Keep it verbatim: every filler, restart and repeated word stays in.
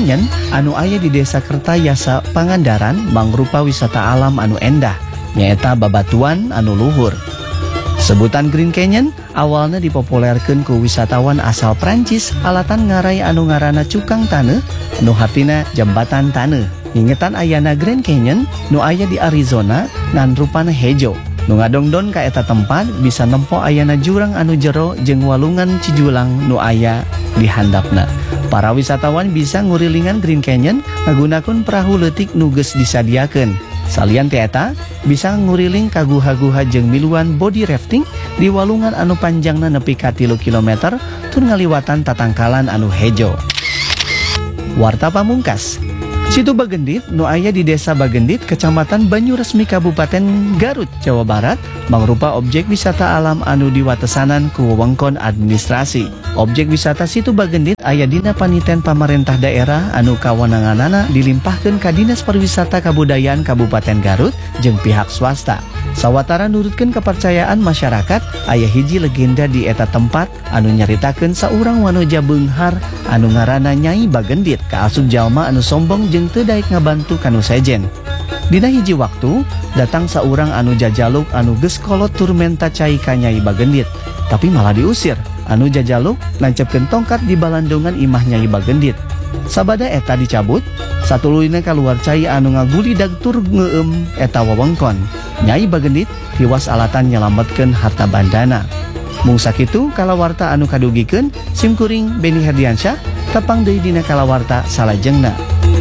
Canyon anu aya di Desa Kertayasa Pangandaran mangrupa wisata alam anu endah, nyaeta babatuan anu luhur. Sebutan Green Canyon awalnya dipopulerkeun ku wisatawan asal Prancis alatan ngarai anu ngaranna Cukang Taneuh nu hartina jembatan taneuh. Ingetan ayana Grand Canyon nu aya di Arizona ngan rupana hejo. Nu ngadongdon ka eta tempat bisa nempo ayana jurang anu jero jeung walungan Cijulang nu aya di handapna. Para wisatawan bisa ngurilingan Green Canyon ngagunakeun perahu leutik nu geus disadiakeun. Salian ti eta bisa nguriling ka guha-guha jeung miluan body rafting di walungan anu panjangna nepi ka tilu kilometer tur ngaliwatan tatangkalan anu hejo. Warta pamungkas. Situ Bagendit nu aya di Desa Bagendit, Kecamatan Banyuresmi, Kabupaten Garut, Jawa Barat, mangrupa objek wisata alam anu diwatesanan ku wewengkon administrasi. Objek wisata Situ Bagendit aya dina paniten pamarentah daerah anu kawenanganana dilimpahkeun ka Dinas Pariwisata Kabudayaan Kabupaten Garut jeung pihak swasta. Sawatara nurutkeun kepercayaan masyarakat, aya hiji legenda di eta tempat anu nyaritakeun saurang wanoja beunghar anu ngaranna Nyai Bagendit kaasup jalma anu sombong jeung teu daek ngabantu kanu sejen. Dina hiji waktu datang saurang anu jajaluk anu geus kolot tur menta cai ka Nyai Bagendit, tapi malah diusir. Anu jajaluk nancepkeun tongkat di balandongan imah Nyai Bagendit. Sabada eta dicabut, satuluyna kaluar cai anu ngagulidag tur ngeueum eta wewengkon. Nyai Bagendit tiwas alatan nyelametkeun harta bandana. Mung sakitu kalawarta anu kadugikeun, simkuring Beni Herdiansyah tepang deui dina kalawarta salajengna.